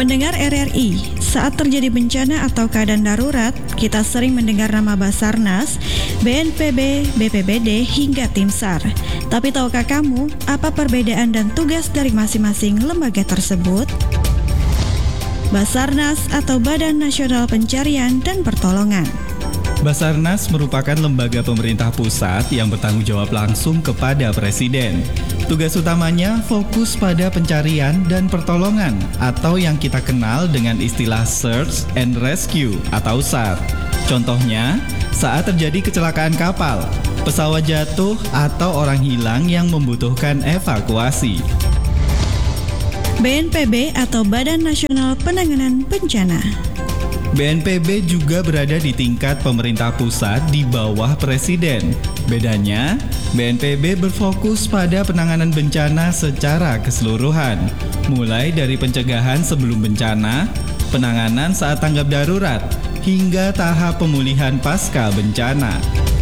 Pendengar RRI, saat terjadi bencana atau keadaan darurat, kita sering mendengar nama Basarnas, BNPB, BPBD, hingga Tim SAR. Tapi tahukah kamu apa perbedaan dan tugas dari masing-masing lembaga tersebut? Basarnas atau Badan Nasional Pencarian dan Pertolongan. Basarnas merupakan lembaga pemerintah pusat yang bertanggung jawab langsung kepada Presiden. Tugas utamanya fokus pada pencarian dan pertolongan atau yang kita kenal dengan istilah Search and Rescue atau SAR. Contohnya, saat terjadi kecelakaan kapal, pesawat jatuh atau orang hilang yang membutuhkan evakuasi. BNPB atau Badan Nasional Penanganan Bencana. BNPB juga berada di tingkat pemerintah pusat di bawah Presiden. Bedanya, BNPB berfokus pada penanganan bencana secara keseluruhan, mulai dari pencegahan sebelum bencana, penanganan saat tanggap darurat, hingga tahap pemulihan pasca bencana.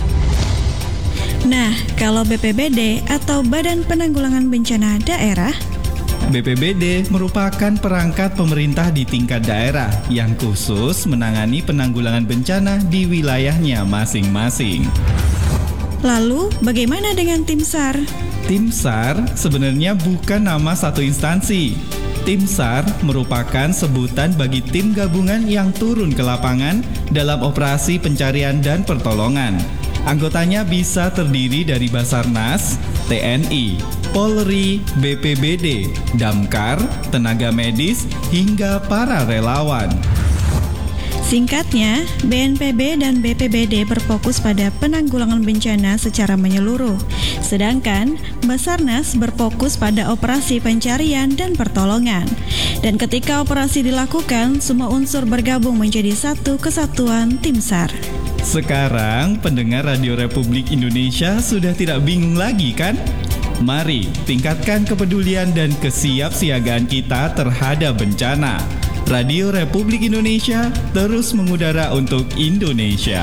Nah, kalau BPBD atau Badan Penanggulangan Bencana Daerah, BPBD merupakan perangkat pemerintah di tingkat daerah yang khusus menangani penanggulangan bencana di wilayahnya masing-masing. Lalu, bagaimana dengan Tim SAR? Tim SAR sebenarnya bukan nama satu instansi. Tim SAR merupakan sebutan bagi tim gabungan yang turun ke lapangan dalam operasi pencarian dan pertolongan. Anggotanya bisa terdiri dari Basarnas, TNI, Polri, BPBD, Damkar, tenaga medis, hingga para relawan. Singkatnya, BNPB dan BPBD berfokus pada penanggulangan bencana secara menyeluruh, sedangkan Basarnas berfokus pada operasi pencarian dan pertolongan. Dan ketika operasi dilakukan, semua unsur bergabung menjadi satu kesatuan Tim SAR. Sekarang pendengar Radio Republik Indonesia sudah tidak bingung lagi kan? Mari tingkatkan kepedulian dan kesiapsiagaan kita terhadap bencana. Radio Republik Indonesia terus mengudara untuk Indonesia.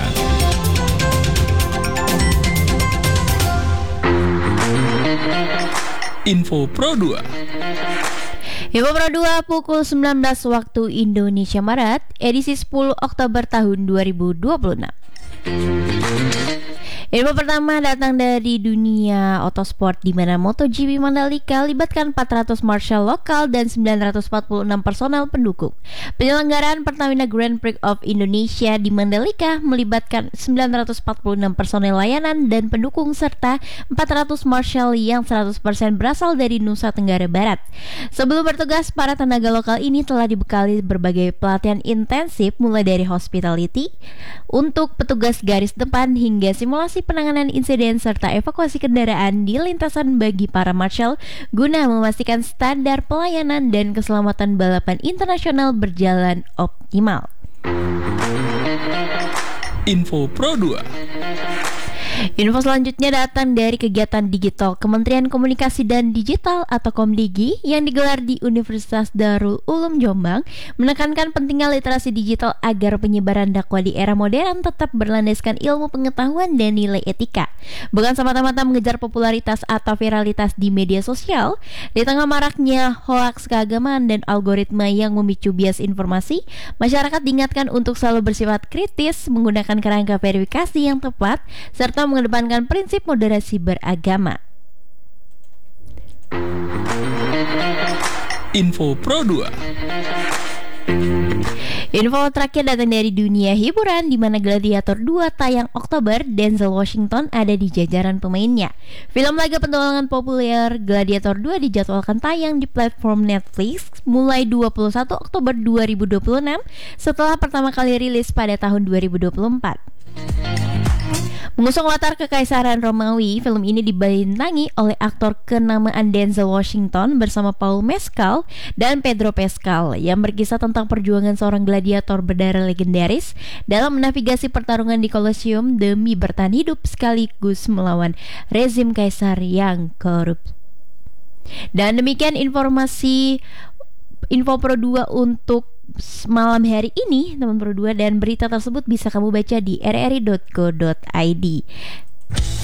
Info Pro 2. Info Pro 2 pukul 19 waktu Indonesia Barat, edisi 10 Oktober tahun 2026. Info pertama datang dari dunia otosport, di mana MotoGP Mandalika libatkan 400 marshal lokal dan 946 personel pendukung. Penyelenggaraan Pertamina Grand Prix of Indonesia di Mandalika melibatkan 946 personel layanan dan pendukung serta 400 marshal yang 100% berasal dari Nusa Tenggara Barat. Sebelum bertugas, para tenaga lokal ini telah dibekali berbagai pelatihan intensif mulai dari hospitality untuk petugas garis depan hingga simulasi penanganan insiden serta evakuasi kendaraan di lintasan bagi para marshal guna memastikan standar pelayanan dan keselamatan balapan internasional berjalan optimal. Info Pro 2. Info selanjutnya datang dari kegiatan digital Kementerian Komunikasi dan Digital atau Komdigi yang digelar di Universitas Darul Ulum Jombang, menekankan pentingnya literasi digital agar penyebaran dakwah di era modern tetap berlandaskan ilmu pengetahuan dan nilai etika, bukan semata-mata mengejar popularitas atau viralitas di media sosial. Di tengah maraknya hoaks keagamaan dan algoritma yang memicu bias informasi, masyarakat diingatkan untuk selalu bersifat kritis, menggunakan kerangka verifikasi yang tepat, serta mengedepankan prinsip moderasi beragama. Info Pro 2. Info terakhir datang dari dunia hiburan, di mana Gladiator 2 tayang Oktober. Denzel Washington ada di jajaran pemainnya. Film laga petualangan populer Gladiator 2 dijadwalkan tayang di platform Netflix mulai 21 Oktober 2026 setelah pertama kali rilis pada tahun 2024. Mengusung latar kekaisaran Romawi, film ini dibintangi oleh aktor kenamaan Denzel Washington bersama Paul Mescal dan Pedro Pascal yang berkisah tentang perjuangan seorang gladiator berdarah legendaris dalam menavigasi pertarungan di Colosseum demi bertahan hidup sekaligus melawan rezim kaisar yang korup. Dan demikian informasi Info Pro 2 untuk malam hari ini, teman Pro 2, dan berita tersebut bisa kamu baca di rri.co.id.